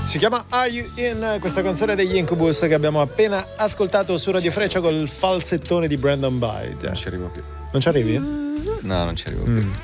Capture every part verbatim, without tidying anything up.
Si chiama Are You In, questa canzone degli Incubus che abbiamo appena ascoltato su Radio Freccia col falsettone di Brandon Byde. Non ci arrivo più. Non ci arrivi? No, non ci arrivo più. Mm.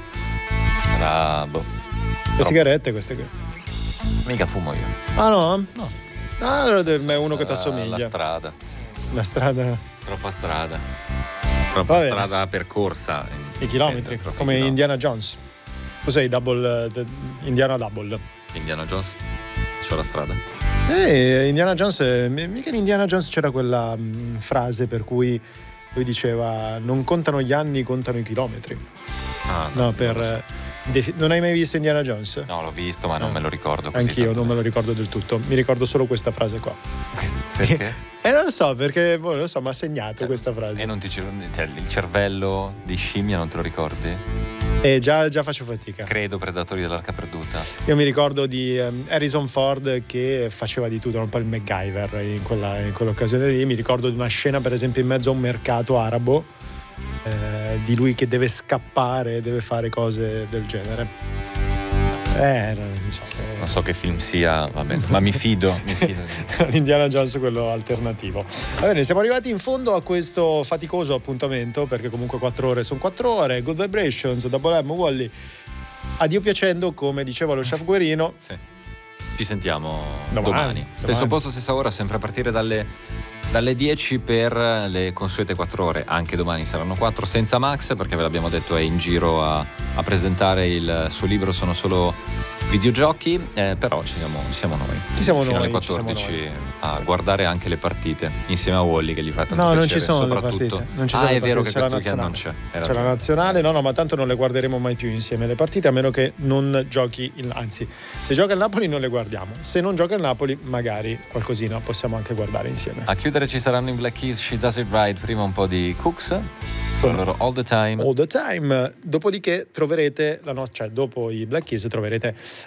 Era boh. Le Troppo. sigarette queste qui. Mica fumo io. Ah no? No. Ah, allora è Senza- uno che ti la- assomiglia. La strada. La strada, Troppa strada. Troppa Va bene. strada percorsa. i chilometri, Eh, troppi come chilometri. Indiana Jones. Cos'è Double, eh, Indiana Double? Indiana Jones. C'ho la strada. Sì, Indiana Jones, eh, mica in Indiana Jones c'era quella mh, frase per cui lui diceva non contano gli anni, contano i chilometri. Ah, No, per... non lo so. eh, defi- non hai mai visto Indiana Jones? No, l'ho visto, ma non Ah. me lo ricordo così Anch'io tanto non me lo bene. ricordo del tutto, mi ricordo solo questa frase qua. Perché? E non lo so, perché boh, non lo so, mi ha segnato Cioè, questa frase. E non ti cer- cioè, il cervello di scimmia non te lo ricordi? E già, già faccio fatica. Credo Predatori dell'Arca Perduta. Io mi ricordo di ehm, Harrison Ford che faceva di tutto, era un po' il MacGyver in, quella, in quell'occasione lì. Mi ricordo di una scena, per esempio, in mezzo a un mercato arabo, eh, di lui che deve scappare, deve fare cose del genere. Eh, non so, eh, Non so che film sia, vabbè, ma mi fido. mi fido. Indiana Jones, quello alternativo. Va bene, siamo arrivati in fondo a questo faticoso appuntamento, perché comunque quattro ore sono quattro ore. Good Vibrations, Double M, Wally. Addio piacendo, come diceva lo chef Guerino. Sì. Ci sentiamo Domani, domani. Stesso domani. posto, stessa ora, sempre a partire dalle, dalle dieci per le consuete quattro ore. Anche domani saranno quattro senza Max, perché ve l'abbiamo detto è in giro a, a presentare il suo libro Sono solo videogiochi, eh, però ci siamo, ci siamo noi. Ci siamo Fino noi, alle ci siamo quattordici noi. a Sì. guardare anche le partite insieme a Wally, che gli fa tanto No, non piacere, ci sono le soprattutto. partite. Non ci ah, sono è le vero partite, che c'è la questo weekend non c'è. nazionale. Hai C'è la ragione. nazionale, no, no, ma tanto non le guarderemo mai più insieme le partite, a meno che non giochi il, anzi, se gioca il Napoli non le guardiamo. Se non gioca il Napoli, magari qualcosina possiamo anche guardare insieme. A chiudere ci saranno in Black Keys She Does It Right, prima un po' di Cooks con il loro All the Time. All the time. Dopodiché troverete la nostra, cioè dopo i Black Keys troverete